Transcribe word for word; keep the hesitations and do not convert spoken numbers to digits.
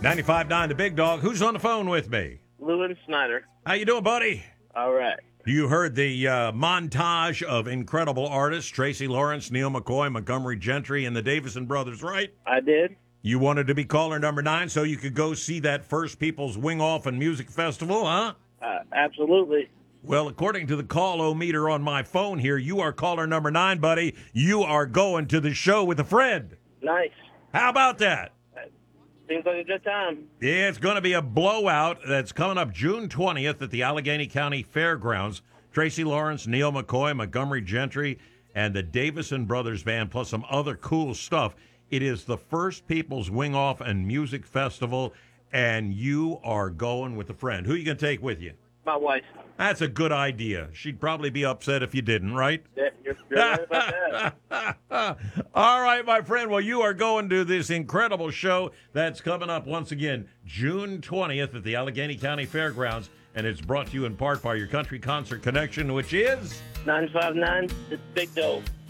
ninety-five point nine The Big Dog. Who's on the phone with me? Lewin Snyder. How you doing, buddy? All right. You heard the uh, montage of incredible artists, Tracy Lawrence, Neil McCoy, Montgomery Gentry, and the Davison Brothers, right? I did. You wanted to be caller number nine so you could go see that First People's Wing Off and Music Festival, huh? Uh, absolutely. Well, according to the call-o-meter on my phone here, you are caller number nine, buddy. You are going to the show with a friend. Nice. How about that? Seems like a good time. Yeah, it's going to be a blowout that's coming up June twentieth at the Allegheny County Fairgrounds. Tracy Lawrence, Neil McCoy, Montgomery Gentry, and the Davison Brothers Band, plus some other cool stuff. It is the First People's Wing Off and Music Festival, and you are going with a friend. Who are you going to take with you? My wife. That's a good idea. She'd probably be upset if you didn't, right? Yeah, you're, you're right about that. All right, my friend. Well, you are going to this incredible show that's coming up once again June twentieth at the Allegheny County Fairgrounds, and it's brought to you in part by your Country Concert Connection, which is nine five nine, The Big Dog.